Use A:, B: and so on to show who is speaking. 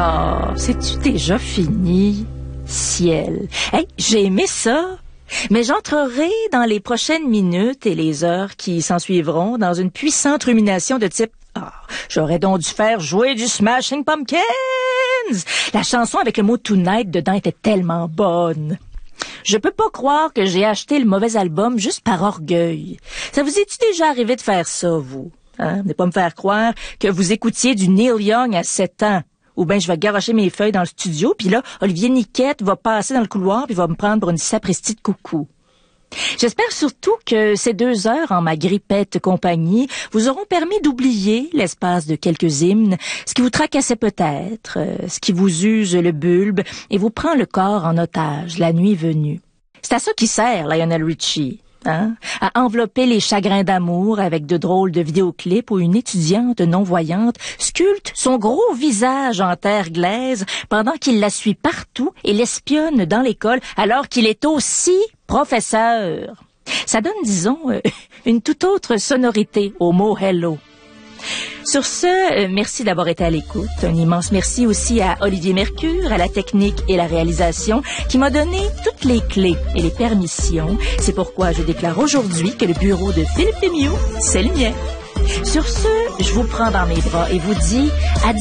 A: Ah, c'est-tu déjà fini? Ciel. Hey, j'ai aimé ça. Mais j'entrerai dans les prochaines minutes et les heures qui s'ensuivront dans une puissante rumination de type « Ah, j'aurais donc dû faire jouer du Smashing Pumpkins! » La chanson avec le mot « Tonight » dedans était tellement bonne. Je peux pas croire que j'ai acheté le mauvais album juste par orgueil. Ça vous est-tu déjà arrivé de faire ça, vous? Hein? Ne pas me faire croire que vous écoutiez du Neil Young à 7 ans. Ou bien je vais garocher mes feuilles dans le studio, puis là, Olivier Niquette va passer dans le couloir puis va me prendre pour une sapristi de coucou. J'espère surtout que ces 2 heures en ma grippette compagnie vous auront permis d'oublier l'espace de quelques hymnes, ce qui vous tracassait peut-être, ce qui vous use le bulbe et vous prend le corps en otage la nuit venue. C'est à ça qui sert Lionel Richie. Hein? À envelopper les chagrins d'amour avec de drôles de vidéoclips où une étudiante non-voyante sculpte son gros visage en terre glaise pendant qu'il la suit partout et l'espionne dans l'école alors qu'il est aussi professeur. Ça donne, disons, une toute autre sonorité au mot « hello ». Sur ce, merci d'avoir été à l'écoute. Un immense merci aussi à Olivier Mercure, à la technique et la réalisation, qui m'a donné toutes les clés et les permissions. C'est pourquoi je déclare aujourd'hui que le bureau de Philippe Lemieux, c'est le mien. Sur ce, je vous prends dans mes bras et vous dis adieu.